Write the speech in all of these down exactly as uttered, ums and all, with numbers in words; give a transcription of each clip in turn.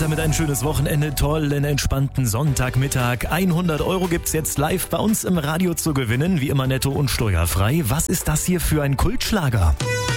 und damit ein schönes Wochenende. Tollen, entspannten Sonntagmittag. hundert Euro gibt's jetzt live bei uns im Radio zu gewinnen. Wie immer netto und steuerfrei. Was ist das hier für ein Kultschlager?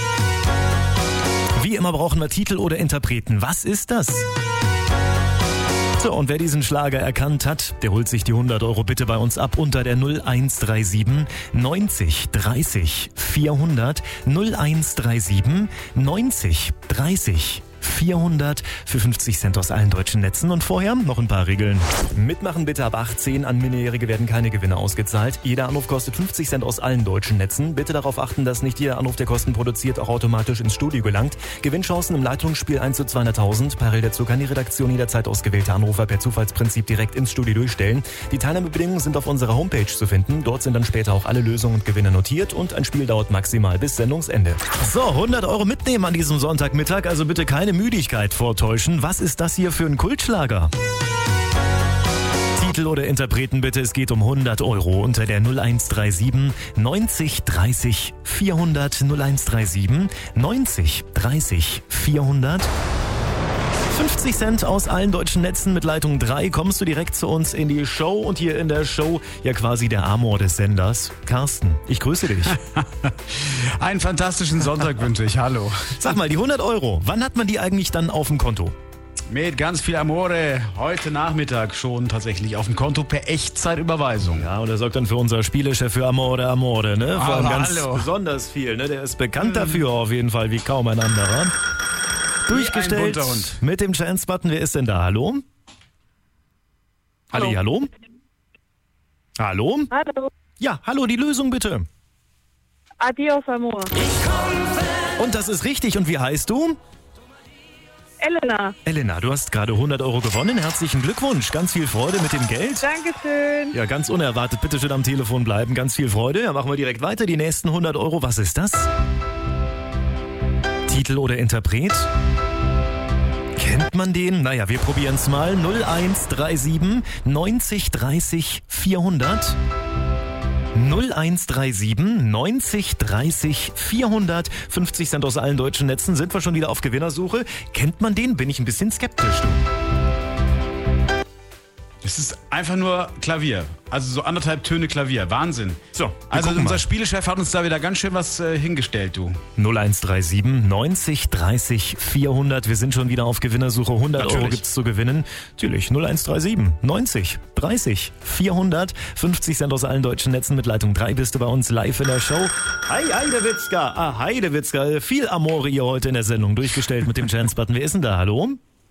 Wie immer brauchen wir Titel oder Interpreten. Was ist das? So, und wer diesen Schlager erkannt hat, der holt sich die hundert Euro bitte bei uns ab unter der null eins drei sieben neunzig dreißig vierhundert. null eins drei sieben neunzig dreißig vierhundert für fünfzig Cent aus allen deutschen Netzen. Und vorher noch ein paar Regeln. Mitmachen bitte ab achtzehn. An Minderjährige werden keine Gewinne ausgezahlt. Jeder Anruf kostet fünfzig Cent aus allen deutschen Netzen. Bitte darauf achten, dass nicht jeder Anruf, der Kosten produziert, auch automatisch ins Studio gelangt. Gewinnchancen im Leitungsspiel eins zu zweihunderttausend. Parallel dazu kann die Redaktion jederzeit ausgewählte Anrufer per Zufallsprinzip direkt ins Studio durchstellen. Die Teilnahmebedingungen sind auf unserer Homepage zu finden. Dort sind dann später auch alle Lösungen und Gewinne notiert und ein Spiel dauert maximal bis Sendungsende. So, hundert Euro mitnehmen an diesem Sonntagmittag. Also bitte keine Müdigkeit vortäuschen. Was ist das hier für ein Kultschlager? Titel oder Interpreten bitte, es geht um hundert Euro unter der null eins drei sieben neunzig dreißig vierhundert. null eins drei sieben neunzig dreißig vierhundert. fünfzig Cent aus allen deutschen Netzen mit Leitung drei kommst du direkt zu uns in die Show und hier in der Show ja quasi der Amor des Senders. Carsten, ich grüße dich. Einen fantastischen Sonntag wünsche ich, hallo. Sag mal, die hundert Euro, wann hat man die eigentlich dann auf dem Konto? Mit ganz viel Amore, heute Nachmittag schon tatsächlich auf dem Konto per Echtzeitüberweisung. Ja, und er sorgt dann für unser Spielechef für Amore, Amore, ne? Vor allem Aber ganz hallo. besonders viel, ne? Der ist bekannt dafür auf jeden Fall, wie kaum ein anderer. Durchgestellt mit dem Chance-Button. Wer ist denn da? Hallo? Hallo. Halli, hallo? Hallo? Hallo. Ja, hallo, die Lösung bitte. Adios, Amor. Und das ist richtig. Und wie heißt du? Elena. Elena, du hast gerade hundert Euro gewonnen. Herzlichen Glückwunsch. Ganz viel Freude mit dem Geld. Dankeschön. Ja, ganz unerwartet. Bitte schön am Telefon bleiben. Ganz viel Freude. Ja, machen wir direkt weiter. Die nächsten hundert Euro. Was ist das? Titel oder Interpret? Kennt man den? Naja, wir probieren es mal. null eins drei sieben neunzig dreißig vierhundert. null eins drei sieben neunzig dreißig vierhundert. fünfzig Cent aus allen deutschen Netzen. Sind wir schon wieder auf Gewinnersuche? Kennt man den? Bin ich ein bisschen skeptisch, du. Es ist einfach nur Klavier. Also so anderthalb Töne Klavier. Wahnsinn. So, also gucken unser mal. Spielechef hat uns da wieder ganz schön was äh, hingestellt, du. null eins drei sieben neunzig dreißig vierhundert. Wir sind schon wieder auf Gewinnersuche. hundert Natürlich. Euro gibt's zu gewinnen. Natürlich. null eins drei sieben neunzig dreißig vierhundert. fünfzig Cent aus allen deutschen Netzen mit Leitung drei bist du bei uns live in der Show. Hi, Heidewitzka. Ah, Heidewitzka. Viel Amore hier heute in der Sendung. Durchgestellt mit dem Chance-Button. Wer ist denn da? Hallo?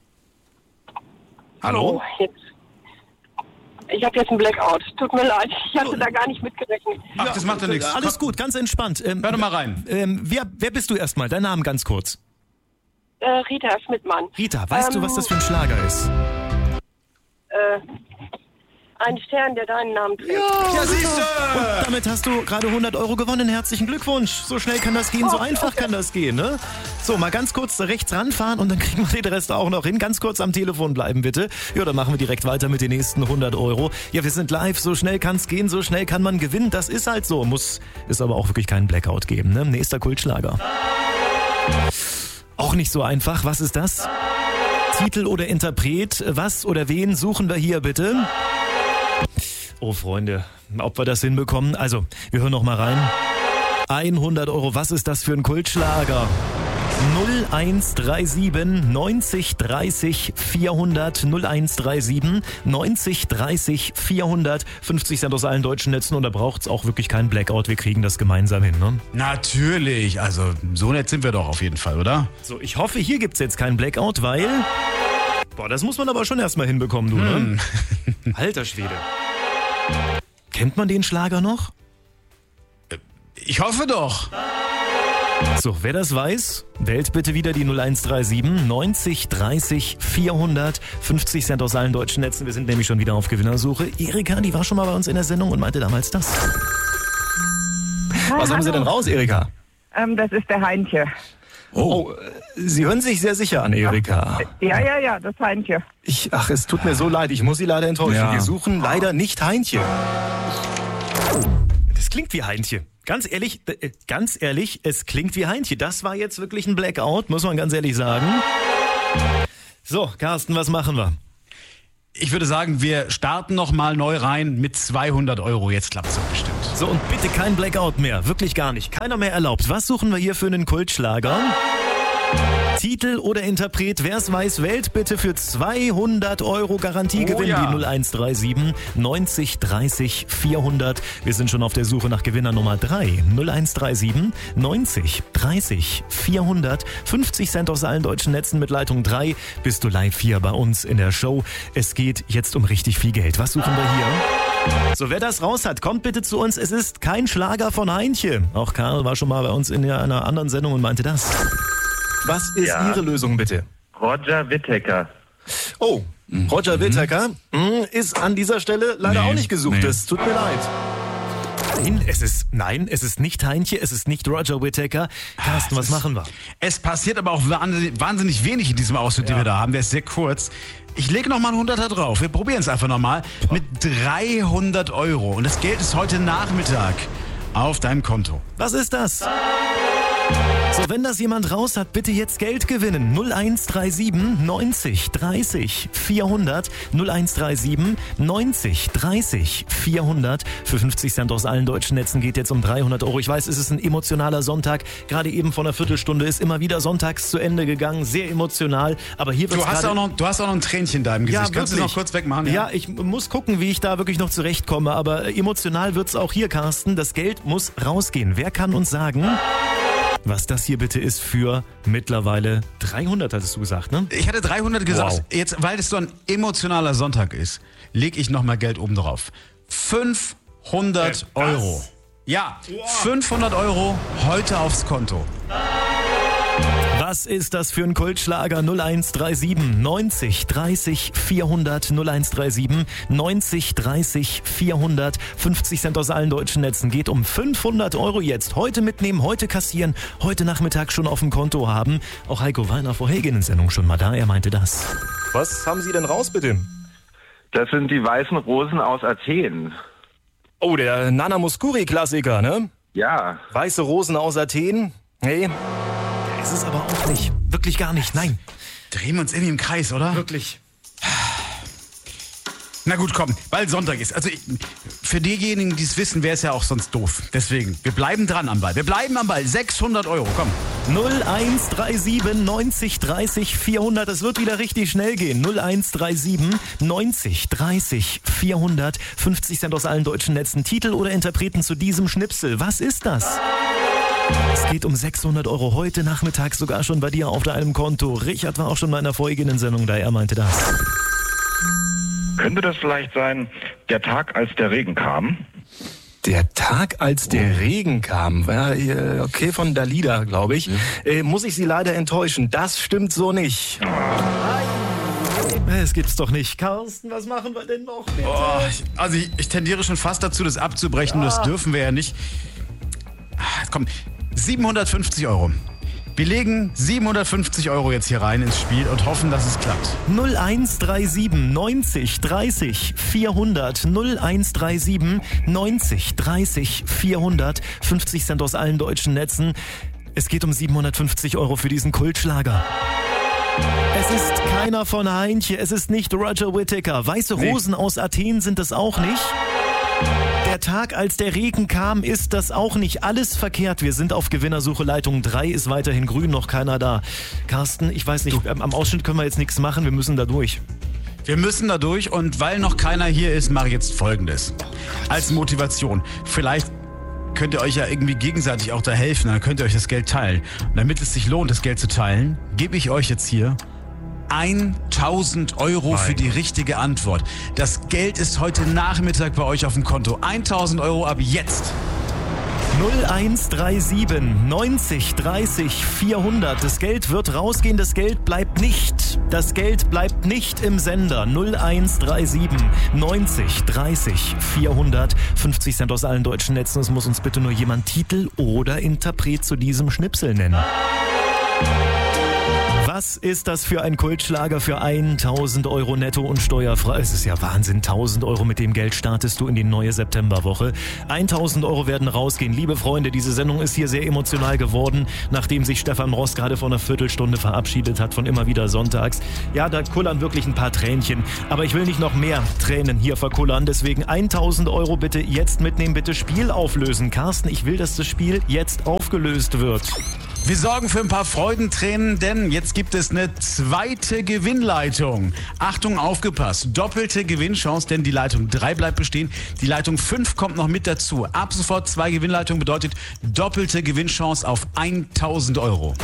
Hallo? Oh, jetzt. Ich habe jetzt einen Blackout. Tut mir leid. Ich hatte da gar nicht mitgerechnet. Ach, das macht ja nichts. Alles gut, ganz entspannt. Ähm, Hör doch mal rein. Ähm, wer, wer bist du erstmal? Dein Name ganz kurz. Äh, Rita Schmidtmann. Rita, weißt Ähm, du, was das für ein Schlager ist? Äh, ein Stern, der deinen Namen trägt. Ja, siehst Und du! damit hast du gerade hundert Euro gewonnen. Herzlichen Glückwunsch. So schnell kann das gehen, so einfach kann das gehen, ne? So, mal ganz kurz rechts ranfahren und dann kriegen wir den Rest auch noch hin. Ganz kurz am Telefon bleiben, bitte. Ja, dann machen wir direkt weiter mit den nächsten hundert Euro. Ja, wir sind live. So schnell kann es gehen, so schnell kann man gewinnen. Das ist halt so. Muss es aber auch wirklich keinen Blackout geben, ne? Nächster Kultschlager. Auch nicht so einfach. Was ist das? Titel oder Interpret? Was oder wen suchen wir hier, bitte? Oh, Freunde, ob wir das hinbekommen? Also, wir hören noch mal rein. hundert Euro, was ist das für ein Kultschlager? null eins drei sieben neunzig dreißig vierhundert. null eins drei sieben neunzig dreißig vierhundert. fünfzig Cent aus allen deutschen Netzen und da braucht's auch wirklich keinen Blackout. Wir kriegen das gemeinsam hin, ne? Natürlich. Also so nett sind wir doch auf jeden Fall, oder? So, ich hoffe, hier gibt's jetzt keinen Blackout, weil... Boah, das muss man aber schon erstmal hinbekommen, du, ne? Alter Schwede. Kennt man den Schlager noch? Ich hoffe doch. So, wer das weiß, wählt bitte wieder die null eins drei sieben neunzig dreißig vierhundert. fünfzig Cent aus allen deutschen Netzen. Wir sind nämlich schon wieder auf Gewinnersuche. Erika, die war schon mal bei uns in der Sendung und meinte damals das. Was haben Sie denn raus, Erika? Ähm, das ist der Heintje. Oh, Sie hören sich sehr sicher an, Erika. Ja, ja, ja, das Heintje. Ich, ach, es tut mir so leid, ich muss Sie leider enttäuschen. Ja. Wir suchen leider nicht Heintje. Das klingt wie Heintje. Ganz ehrlich, äh, ganz ehrlich, es klingt wie Heintje. Das war jetzt wirklich ein Blackout, muss man ganz ehrlich sagen. So, Carsten, was machen wir? Ich würde sagen, wir starten nochmal neu rein mit zweihundert Euro. Jetzt klappt es doch bestimmt. So, und bitte kein Blackout mehr. Wirklich gar nicht. Keiner mehr erlaubt. Was suchen wir hier für einen Kultschlager? Titel oder Interpret, wer es weiß, wählt bitte für zweihundert Euro Garantiegewinn Oh ja. die null eins drei sieben neunzig dreißig vierhundert. Wir sind schon auf der Suche nach Gewinner Nummer drei. null eins drei sieben neunzig dreißig vierhundert. fünfzig Cent aus allen deutschen Netzen mit Leitung drei. Bist du live hier bei uns in der Show. Es geht jetzt um richtig viel Geld. Was suchen wir hier? So, wer das raus hat, kommt bitte zu uns. Es ist kein Schlager von Heinche. Auch Karl war schon mal bei uns in einer anderen Sendung und meinte das. Was ist Ja. Ihre Lösung, bitte? Roger Whittaker. Oh, Roger Whittaker mhm. ist an dieser Stelle leider Nee, auch nicht gesucht. nee. Es tut mir leid. Nein, es ist, nein, es ist nicht Heinche, es ist nicht Roger Whittaker. Carsten, was machen wir? Es passiert aber auch wahnsinnig, wahnsinnig wenig in diesem Ausschnitt, den wir da haben. Der ist sehr kurz. Ich lege nochmal einen Hunderter drauf. Wir probieren es einfach nochmal mit dreihundert Euro. Und das Geld ist heute Nachmittag auf deinem Konto. Was ist das? So, wenn das jemand raus hat, bitte jetzt Geld gewinnen. null eins drei sieben neunzig dreißig vierhundert. null eins drei sieben neunzig dreißig vierhundert. Für fünfzig Cent aus allen deutschen Netzen geht jetzt um dreihundert Euro. Ich weiß, es ist ein emotionaler Sonntag. Gerade eben vor einer Viertelstunde ist immer wieder sonntags zu Ende gegangen. Sehr emotional. Aber hier wird Du hast, auch noch, du hast auch noch ein Tränchen da im Gesicht. Kannst du es noch kurz wegmachen? Ja, ich muss gucken, wie ich da wirklich noch zurechtkomme. Aber emotional wird's auch hier, Carsten. Das Geld muss rausgehen. Wer kann uns sagen, was das hier bitte ist für mittlerweile dreihundert, hattest du gesagt, ne? Ich hatte dreihundert gesagt. Wow. Jetzt, weil es so ein emotionaler Sonntag ist, lege ich nochmal Geld oben drauf. fünfhundert Euro. Ja, fünfhundert Euro heute aufs Konto. Was ist das für ein Kultschlager? null eins drei sieben neunzig dreißig vierhundert. null eins drei sieben neunzig dreißig vierhundert. fünfzig Cent aus allen deutschen Netzen geht um fünfhundert Euro jetzt. Heute mitnehmen, heute kassieren, heute Nachmittag schon auf dem Konto haben. Auch Heiko war in der vorhergehenden Sendung schon mal da. Er meinte das. Was haben Sie denn raus, bitte? Das sind die weißen Rosen aus Athen. Oh, der Nana Mouskouri-Klassiker, ne? Ja, Weiße Rosen aus Athen? Nee, ist es aber auch nicht. Wirklich gar nicht, nein. Drehen wir uns irgendwie im Kreis, oder? Wirklich. Na gut, komm, weil Sonntag ist. Also ich, für diejenigen, die es wissen, wäre es ja auch sonst doof. Deswegen, wir bleiben dran am Ball. Wir bleiben am Ball. sechshundert Euro, komm. null eins drei sieben neunzig dreißig vierhundert. Es wird wieder richtig schnell gehen. null eins drei sieben neunzig dreißig vierhundert. fünfzig Cent aus allen deutschen Netzen. Titel oder Interpreten zu diesem Schnipsel. Was ist das? Es geht um sechshundert Euro heute Nachmittag sogar schon bei dir auf deinem Konto. Richard war auch schon mal in der vorherigen Sendung da. Er meinte das. Könnte das vielleicht sein, der Tag, als der Regen kam? Der Tag, als der Regen kam, war äh, okay von Dalida, glaube ich. Äh, muss ich Sie leider enttäuschen. Das stimmt so nicht. Es gibt's doch nicht. Carsten, was machen wir denn noch bitte? Oh, ich, also ich, ich tendiere schon fast dazu, das abzubrechen. Das dürfen wir ja nicht. Ah, komm, siebenhundertfünfzig Euro. Wir legen siebenhundertfünfzig Euro jetzt hier rein ins Spiel und hoffen, dass es klappt. null eins drei sieben neunzig dreißig vierhundert. null eins drei sieben neunzig dreißig vierhundert. fünfzig Cent aus allen deutschen Netzen. Es geht um siebenhundertfünfzig Euro für diesen Kultschlager. Es ist keiner von Heinche, es ist nicht Roger Whittaker. Weiße Rosen aus Athen sind es auch nicht. Der Tag, als der Regen kam, ist das auch nicht. Alles verkehrt. Wir sind auf Gewinnersuche. Leitung drei ist weiterhin grün, noch keiner da. Carsten, ich weiß nicht, am Ausschnitt können wir jetzt nichts machen, wir müssen da durch. Wir müssen da durch und weil noch keiner hier ist, mache ich jetzt Folgendes. Als Motivation. Vielleicht könnt ihr euch ja irgendwie gegenseitig auch da helfen, dann könnt ihr euch das Geld teilen. Und damit es sich lohnt, das Geld zu teilen, gebe ich euch jetzt hier tausend Euro für die richtige Antwort. Das Geld ist heute Nachmittag bei euch auf dem Konto. tausend Euro ab jetzt. null eins drei sieben neunzig dreißig vierhundert. Das Geld wird rausgehen, das Geld bleibt nicht. Das Geld bleibt nicht im Sender. null eins drei sieben neunzig dreißig vierhundert. fünfzig Cent aus allen deutschen Netzen. Es muss uns bitte nur jemand Titel oder Interpret zu diesem Schnipsel nennen. Was ist das für ein Kultschlager für tausend Euro netto und steuerfrei? Es ist ja Wahnsinn, tausend Euro, mit dem Geld startest du in die neue Septemberwoche. tausend Euro werden rausgehen. Liebe Freunde, diese Sendung ist hier sehr emotional geworden, nachdem sich Stefan Ross gerade vor einer Viertelstunde verabschiedet hat von immer wieder sonntags. Ja, da kullern wirklich ein paar Tränchen. Aber ich will nicht noch mehr Tränen hier verkullern, deswegen tausend Euro bitte jetzt mitnehmen, bitte Spiel auflösen. Carsten, ich will, dass das Spiel jetzt aufgelöst wird. Wir sorgen für ein paar Freudentränen, denn jetzt gibt es eine zweite Gewinnleitung. Achtung, aufgepasst, doppelte Gewinnchance, denn die Leitung drei bleibt bestehen. Die Leitung fünf kommt noch mit dazu. Ab sofort zwei Gewinnleitungen bedeutet doppelte Gewinnchance auf tausend Euro.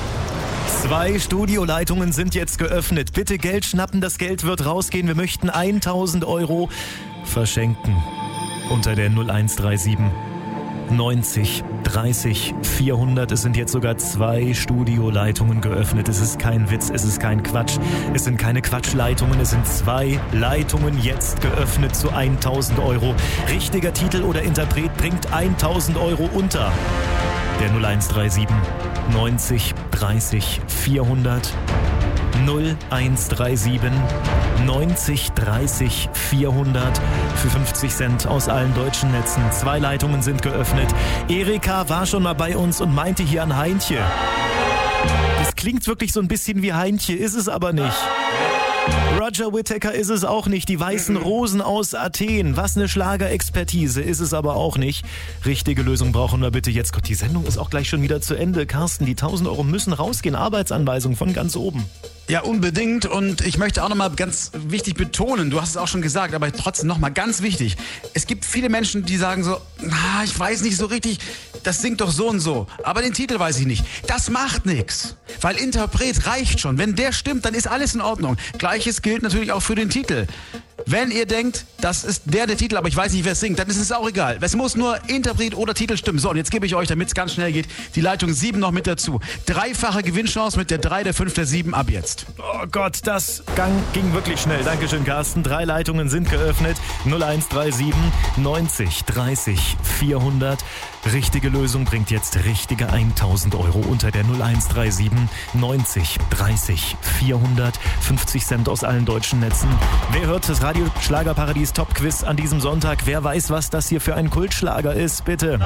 Zwei Studioleitungen sind jetzt geöffnet. Bitte Geld schnappen, das Geld wird rausgehen. Wir möchten tausend Euro verschenken. Unter der null eins drei sieben neunzig dreißig vierhundert. Es sind jetzt sogar zwei Studioleitungen geöffnet. Es ist kein Witz, es ist kein Quatsch. Es sind keine Quatschleitungen, es sind zwei Leitungen jetzt geöffnet zu tausend Euro. Richtiger Titel oder Interpret bringt tausend Euro unter der null eins drei sieben neunzig dreißig vierhundert. null eins drei sieben neunzig dreißig vierhundert für fünfzig Cent aus allen deutschen Netzen. Zwei Leitungen sind geöffnet. Erika war schon mal bei uns und meinte hier an Heintje. Das klingt wirklich so ein bisschen wie Heintje, ist es aber nicht. Roger Whittaker ist es auch nicht. Die Weißen Rosen aus Athen. Was eine Schlagerexpertise, ist es aber auch nicht. Richtige Lösung brauchen wir bitte jetzt. Gott, die Sendung ist auch gleich schon wieder zu Ende. Carsten, die tausend Euro müssen rausgehen. Arbeitsanweisung von ganz oben. Ja, unbedingt. Und ich möchte auch nochmal ganz wichtig betonen, du hast es auch schon gesagt, aber trotzdem nochmal ganz wichtig. Es gibt viele Menschen, die sagen so, ah, ich weiß nicht so richtig, das singt doch so und so. Aber den Titel weiß ich nicht. Das macht nichts. Weil Interpret reicht schon. Wenn der stimmt, dann ist alles in Ordnung. Gleiches gilt natürlich auch für den Titel. Wenn ihr denkt, das ist der der Titel, aber ich weiß nicht, wer es singt, dann ist es auch egal. Es muss nur Interpret oder Titel stimmen. So, und jetzt gebe ich euch, damit es ganz schnell geht, die Leitung sieben noch mit dazu. Dreifache Gewinnchance mit der drei, der fünf, der sieben ab jetzt. Oh Gott, das gang, ging wirklich schnell. Dankeschön, Carsten. Drei Leitungen sind geöffnet. null eins drei sieben neunzig dreißig vierhundert. Richtige Lösung bringt jetzt richtige tausend Euro unter der null eins drei sieben neunzig dreißig vierhundert. fünfzig Cent aus allen deutschen Netzen. Wer hört das Radio Schlagerparadies Top Quiz an diesem Sonntag? Wer weiß, was das hier für ein Kultschlager ist? Bitte.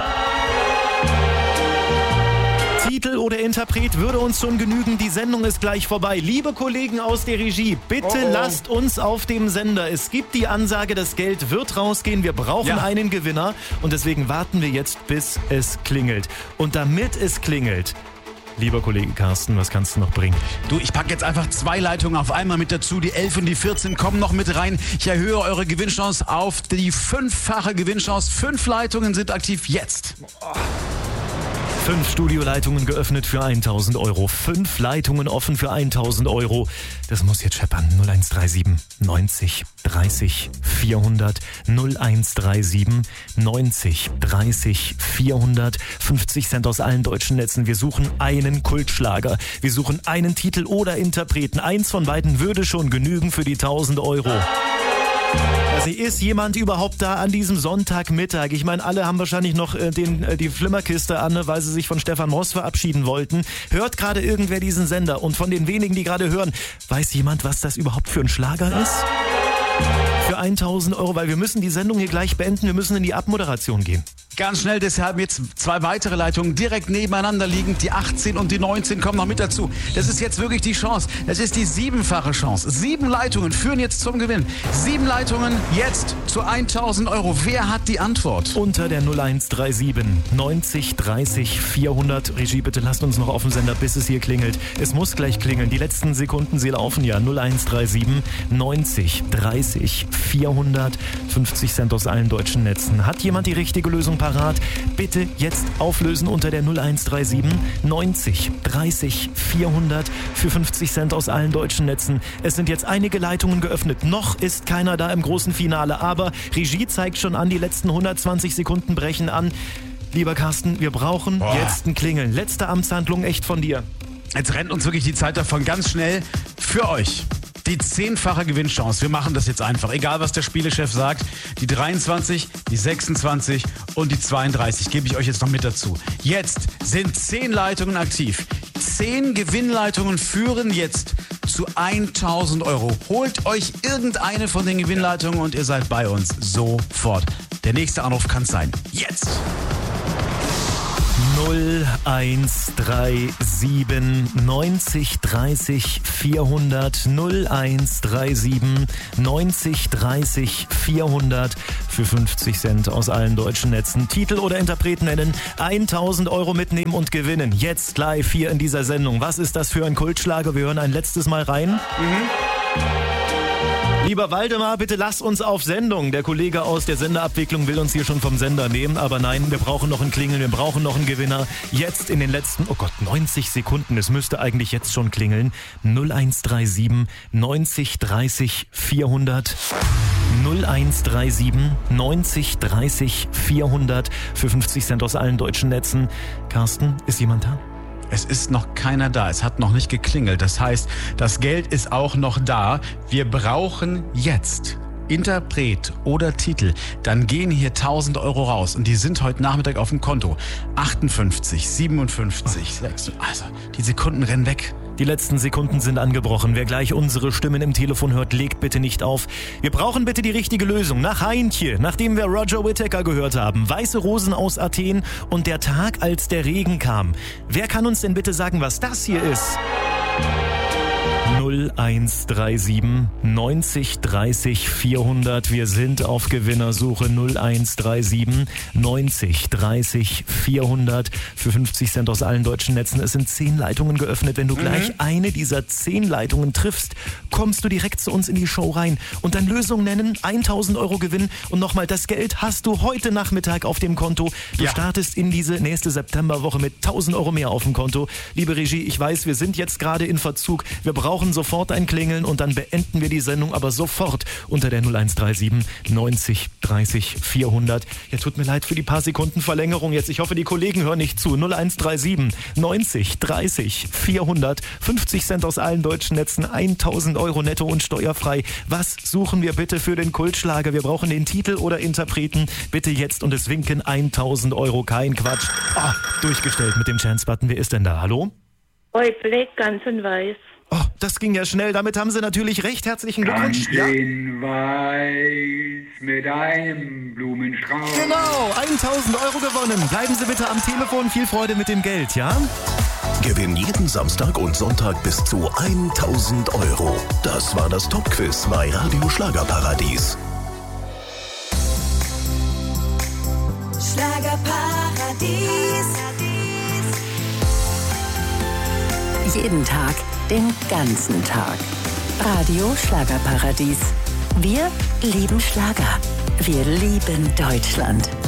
Titel oder Interpret würde uns schon genügen. Die Sendung ist gleich vorbei. Liebe Kollegen aus der Regie, bitte oh oh. lasst uns auf dem Sender. Es gibt die Ansage, das Geld wird rausgehen. Wir brauchen ja. einen Gewinner. Und deswegen warten wir jetzt, bis es klingelt. Und damit es klingelt, lieber Kollege Carsten, was kannst du noch bringen? Du, ich packe jetzt einfach zwei Leitungen auf einmal mit dazu. Die elf und die vierzehn kommen noch mit rein. Ich erhöhe eure Gewinnchance auf die fünffache Gewinnchance. Fünf Leitungen sind aktiv jetzt. Oh. Fünf Studioleitungen geöffnet für tausend Euro. Fünf Leitungen offen für tausend Euro. Das muss jetzt scheppern. null eins drei sieben neunzig dreißig vierhundert. null eins drei sieben neunzig dreißig vierhundert. fünfzig Cent aus allen deutschen Netzen. Wir suchen einen Kultschlager. Wir suchen einen Titel oder Interpreten. Eins von beiden würde schon genügen für die tausend Euro. Also ist jemand überhaupt da an diesem Sonntagmittag? Ich meine, alle haben wahrscheinlich noch äh, den, äh, die Flimmerkiste an, weil sie sich von Stefan Ross verabschieden wollten. Hört gerade irgendwer diesen Sender? Und von den wenigen, die gerade hören, weiß jemand, was das überhaupt für ein Schlager ist? Für tausend Euro, weil wir müssen die Sendung hier gleich beenden. Wir müssen in die Abmoderation gehen. Ganz schnell, deshalb jetzt zwei weitere Leitungen direkt nebeneinander liegend. Die achtzehn und die neunzehn kommen noch mit dazu. Das ist jetzt wirklich die Chance. Das ist die siebenfache Chance. Sieben Leitungen führen jetzt zum Gewinn. Sieben Leitungen jetzt zu tausend Euro. Wer hat die Antwort? Unter der null eins drei sieben neunzig dreißig vierhundert. Regie, bitte lasst uns noch auf dem Sender, bis es hier klingelt. Es muss gleich klingeln. Die letzten Sekunden, sie laufen ja. null eins drei sieben neunzig dreißig vierhundert. fünfzig Cent aus allen deutschen Netzen. Hat jemand die richtige Lösung parat? Bitte jetzt auflösen unter der null eins drei sieben neunzig dreißig vierhundert für fünfzig Cent aus allen deutschen Netzen. Es sind jetzt einige Leitungen geöffnet. Noch ist keiner da im großen Finale, aber Regie zeigt schon an, die letzten hundertzwanzig Sekunden brechen an. Lieber Carsten, wir brauchen Boah. jetzt ein Klingeln. Letzte Amtshandlung echt von dir. Jetzt rennt uns wirklich die Zeit davon ganz schnell für euch. Die zehnfache Gewinnchance. Wir machen das jetzt einfach. Egal, was der Spielechef sagt. Die dreiundzwanzig, die sechsundzwanzig und die zweiunddreißig gebe ich euch jetzt noch mit dazu. Jetzt sind zehn Leitungen aktiv. Zehn Gewinnleitungen führen jetzt zu tausend Euro. Holt euch irgendeine von den Gewinnleitungen und ihr seid bei uns sofort. Der nächste Anruf kann es sein. Jetzt! null eins drei sieben neunzig dreißig vierhundert null eins drei sieben neunzig dreißig vierhundert für fünfzig Cent aus allen deutschen Netzen. Titel oder Interpreten nennen, tausend Euro mitnehmen und gewinnen. Jetzt live hier in dieser Sendung. Was ist das für ein Kultschlager? Wir hören ein letztes Mal rein. Mhm. Lieber Waldemar, bitte lass uns auf Sendung. Der Kollege aus der Senderabwicklung will uns hier schon vom Sender nehmen, aber nein, wir brauchen noch ein Klingeln, wir brauchen noch einen Gewinner. Jetzt in den letzten, oh Gott, neunzig Sekunden, es müsste eigentlich jetzt schon klingeln. null eins drei sieben neunzig dreißig vierhundert null eins drei sieben neunzig dreißig vierhundert für fünfzig Cent aus allen deutschen Netzen. Carsten, ist jemand da? Es ist noch keiner da. Es hat noch nicht geklingelt. Das heißt, das Geld ist auch noch da. Wir brauchen jetzt Interpret oder Titel. Dann gehen hier tausend Euro raus. Und die sind heute Nachmittag auf dem Konto. achtundfünfzig, siebenundfünfzig, sechs. Also, die Sekunden rennen weg. Die letzten Sekunden sind angebrochen. Wer gleich unsere Stimmen im Telefon hört, legt bitte nicht auf. Wir brauchen bitte die richtige Lösung. Nach Heintje, nachdem wir Roger Whittaker gehört haben. Weiße Rosen aus Athen und der Tag, als der Regen kam. Wer kann uns denn bitte sagen, was das hier ist? null eins drei sieben neunzig dreißig vierhundert. Wir sind auf Gewinnersuche. null eins drei sieben neunzig dreißig vierhundert für fünfzig Cent aus allen deutschen Netzen. Es sind zehn Leitungen geöffnet. Wenn du gleich mhm. eine dieser zehn Leitungen triffst, kommst du direkt zu uns in die Show rein und dann Lösung nennen, tausend Euro Gewinn und nochmal das Geld hast du heute Nachmittag auf dem Konto. Du ja. startest in diese nächste Septemberwoche mit tausend Euro mehr auf dem Konto. Liebe Regie, ich weiß, wir sind jetzt gerade in Verzug. Wir brauchen sofort ein Klingeln und dann beenden wir die Sendung aber sofort unter der null eins drei sieben neunzig dreißig vierhundert. Ja, tut mir leid für die paar Sekunden Verlängerung jetzt. Ich hoffe, die Kollegen hören nicht zu. null eins drei sieben neunzig dreißig vierhundert. fünfzig Cent aus allen deutschen Netzen. tausend Euro netto und steuerfrei. Was suchen wir bitte für den Kultschlager? Wir brauchen den Titel oder Interpreten. Bitte jetzt und es winken tausend Euro. Kein Quatsch. Oh, durchgestellt mit dem Chance-Button. Wer ist denn da? Hallo? Oi, Black, ganz in weiß. Oh, das ging ja schnell. Damit haben Sie natürlich recht. Herzlichen Glückwunsch. Ganz ja? in weiß mit einem Blumenstrauß. Genau, tausend Euro gewonnen. Bleiben Sie bitte am Telefon. Viel Freude mit dem Geld, ja? Gewinn jeden Samstag und Sonntag bis zu tausend Euro. Das war das Top-Quiz bei Radio Schlagerparadies. Schlagerparadies. Jeden Tag, den ganzen Tag. Radio Schlagerparadies. Wir lieben Schlager. Wir lieben Deutschland.